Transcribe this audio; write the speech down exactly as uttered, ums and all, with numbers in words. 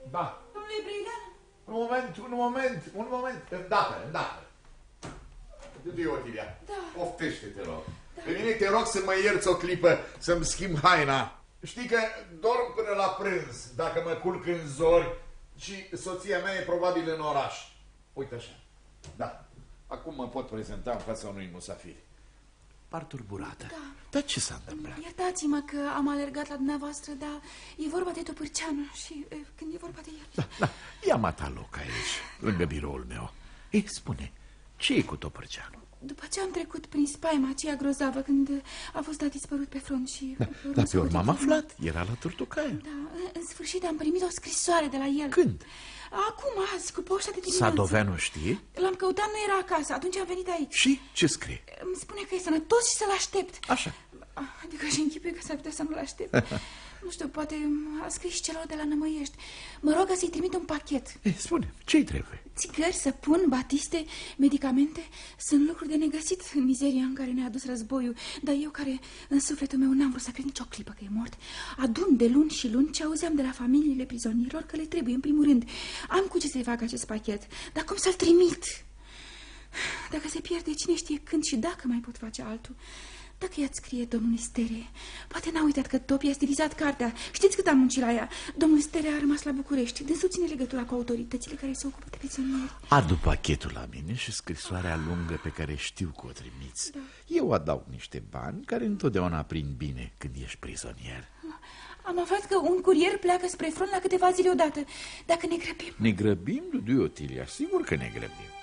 Da. Domnule Brăilean? Un moment, un moment, un moment. Îndată, îndată. Du-te, Otilia. Da. Oftește-te, rog. Da. Pe mine te rog să mă ierți o clipă, să-mi schimb haina. Știi că dorm până la prânz, dacă mă culc în zori, și soția mea e probabil în oraș. Uite așa. Da. Acum mă pot prezenta în fața unui musafir. Par turburată. Da. Dar ce s-a întâmplat? Iertați-mă că am alergat la dumneavoastră, dar e vorba de Topârceanu și e, când e vorba de el... Da, da. Ia mata loc aici, lângă biroul meu. Ei, spune, ce e cu Topârceanu? După ce am trecut prin spaima aceea grozavă când a fost dat dispărut pe front și... Da, dar pe urmă am aflat, era la Turtucaia. Da, în sfârșit am primit o scrisoare de la el. Când? Acum, azi, cu poșta de dimineață. Sadoveanu știe? L-am căutat, nu era acasă, atunci am venit aici. Și ce scrie? Îmi spune că e sănătos și să-l aștept. Așa. Adică și închipui că s-ar putea să nu-l aștept. Nu știu, poate a scris și celor de la Nămăiești. Mă rog să-i trimit un pachet. E, spune, ce-i trebuie? Țigări, săpun, batiste, medicamente. Sunt lucruri de negăsit în mizeria în care ne-a adus războiul. Dar eu, care în sufletul meu n-am vrut să cred nicio clipă că e mort, adun de luni și luni ce auzeam de la familiile prizonierilor că le trebuie, în primul rând. Am cu ce să-i fac acest pachet, dar cum să-l trimit? Dacă se pierde, cine știe când și dacă mai pot face altul. Dacă ea-ți scrie domnul Stere, poate n-a uitat că Topi a stilizat cartea. Știți cât am muncit la ea? Domnul Stere a rămas la București. Dânsul ține legătura cu autoritățile care se ocupă de prizonieri. Adu pachetul la mine și scrisoarea lungă pe care știu că o trimiți. Da. Eu adaug niște bani care întotdeauna prind bine când ești prizonier. Am aflat că un curier pleacă spre front la câteva zile odată. Dacă ne grăbim... Ne grăbim, Dudu Otilia, sigur că ne grăbim.